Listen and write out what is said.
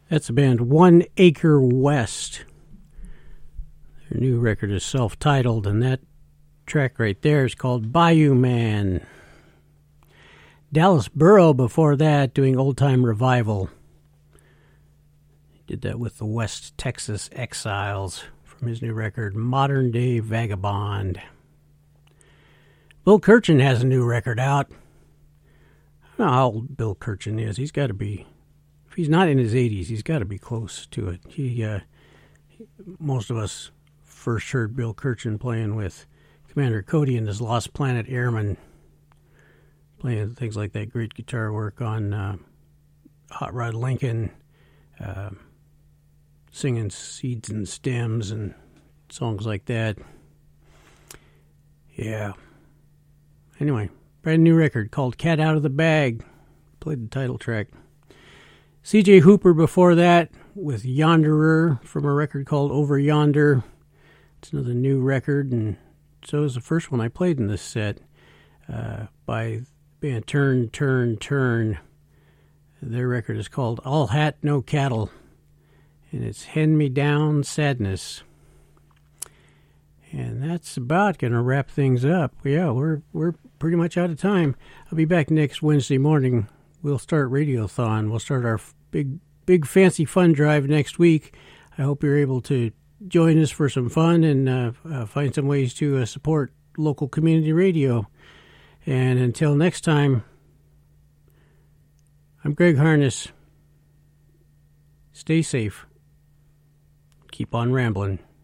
That's the band 1 Acre West. Their new record is self-titled, and that track right there is called Bayou Man. Dallas Burrow before that doing Old Time Revival. He did that with the West Texas Exiles from his new record Modern Day Vagabond. Bill Kirchen has a new record out. I don't know how old Bill Kirchen is. He's got to be, if he's not in his 80s, he's got to be close to it. Most of us first heard Bill Kirchen playing with Commander Cody and his Lost Planet Airmen, playing things like that great guitar work on Hot Rod Lincoln, singing Seeds and Stems and songs like that. Yeah. Anyway, brand new record called Cat Out of the Bag. Played the title track. C.J. Hooper before that with Yonderer from a record called Over Yonder. It's another new record, and so is the first one I played in this set by the band Turn, Turn, Turn. Their record is called All Hat, No Cattle, and it's Hand Me Down Sadness. And that's about going to wrap things up. Yeah, we're pretty much out of time. I'll be back next Wednesday morning. We'll start Radiothon. We'll start our big fancy fun drive next week. I hope you're able to join us for some fun and find some ways to support local community radio. And until next time, I'm Greg Harness. Stay safe. Keep on rambling.